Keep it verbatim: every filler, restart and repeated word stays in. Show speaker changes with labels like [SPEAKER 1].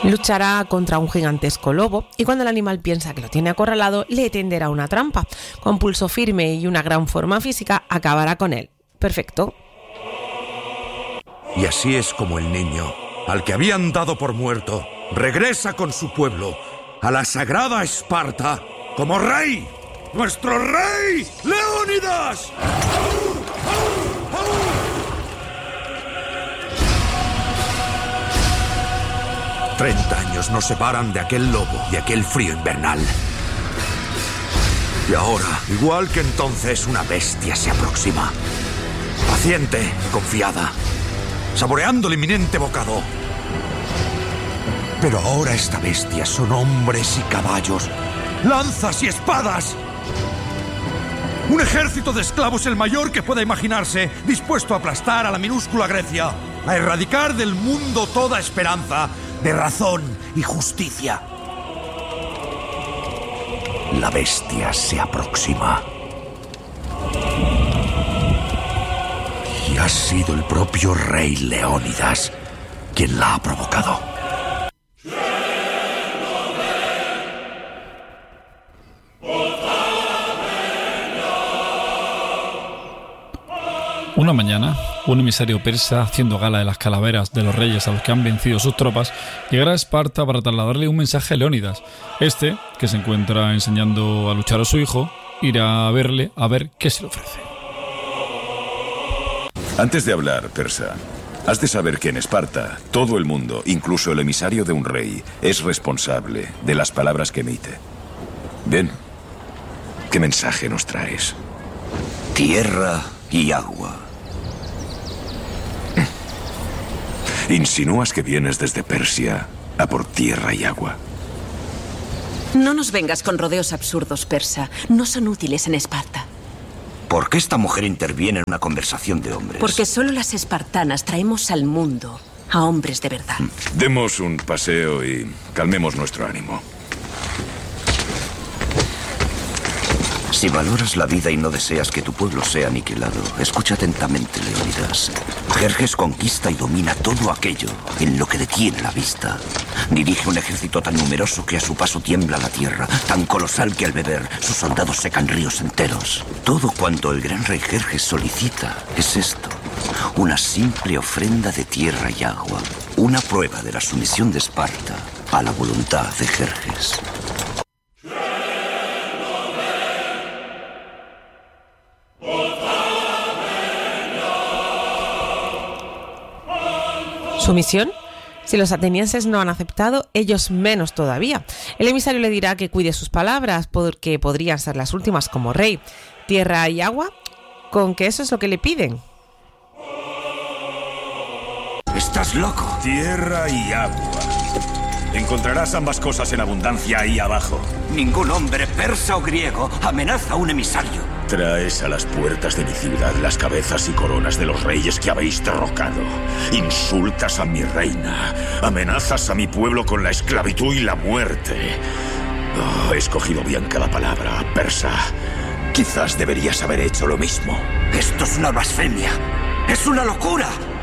[SPEAKER 1] Luchará contra un gigantesco lobo y cuando el animal piensa que lo tiene acorralado, le tenderá una trampa. Con pulso firme y una gran forma física, acabará con él. Perfecto.
[SPEAKER 2] Y así es como el niño, al que habían dado por muerto, regresa con su pueblo a la sagrada Esparta como rey. ¡Nuestro rey Leónidas! Treinta años nos separan de aquel lobo y aquel frío invernal. Y ahora, igual que entonces, una bestia se aproxima. Paciente y confiada, saboreando el inminente bocado. Pero ahora esta bestia son hombres y caballos, lanzas y espadas. Un ejército de esclavos el mayor que pueda imaginarse, dispuesto a aplastar a la minúscula Grecia, a erradicar del mundo toda esperanza de razón y justicia. La bestia se aproxima. Y ha sido el propio rey Leónidas quien la ha provocado.
[SPEAKER 3] Una mañana, un emisario persa, haciendo gala de las calaveras de los reyes a los que han vencido sus tropas, llegará a Esparta para trasladarle un mensaje a Leónidas. Este, que se encuentra enseñando a luchar a su hijo, irá a verle a ver qué se le ofrece.
[SPEAKER 4] Antes de hablar, persa, has de saber que en Esparta, todo el mundo, incluso el emisario de un rey, es responsable de las palabras que emite. Bien, ¿qué mensaje nos traes?
[SPEAKER 5] Tierra y agua.
[SPEAKER 4] ¿Insinúas que vienes desde Persia a por tierra y agua?
[SPEAKER 6] No nos vengas con rodeos absurdos, persa. No son útiles en Esparta.
[SPEAKER 5] ¿Por qué esta mujer interviene en una conversación de hombres?
[SPEAKER 6] Porque solo las espartanas traemos al mundo a hombres de verdad.
[SPEAKER 4] Demos un paseo y calmemos nuestro ánimo.
[SPEAKER 5] Si valoras la vida y no deseas que tu pueblo sea aniquilado, escucha atentamente, Leónidas. Jerjes conquista y domina todo aquello en lo que detiene la vista. Dirige un ejército tan numeroso que a su paso tiembla la tierra, tan colosal que al beber sus soldados secan ríos enteros. Todo cuanto el gran rey Jerjes solicita es esto: una simple ofrenda de tierra y agua, una prueba de la sumisión de Esparta a la voluntad de Jerjes.
[SPEAKER 1] ¿Su misión? Si los atenienses no han aceptado, ellos menos todavía. El emisario le dirá que cuide sus palabras, porque podrían ser las últimas como rey. ¿Tierra y agua? ¿Con que eso es lo que le piden?
[SPEAKER 5] ¡Estás loco!
[SPEAKER 4] Tierra y agua. Encontrarás ambas cosas en abundancia ahí abajo.
[SPEAKER 5] Ningún hombre, persa o griego, amenaza a un emisario.
[SPEAKER 4] Traes a las puertas de mi ciudad las cabezas y coronas de los reyes que habéis derrocado. Insultas a mi reina. Amenazas a mi pueblo con la esclavitud y la muerte. Oh, he escogido bien cada palabra, persa. Quizás deberías haber hecho lo mismo.
[SPEAKER 5] Esto es una blasfemia. ¡Es una locura!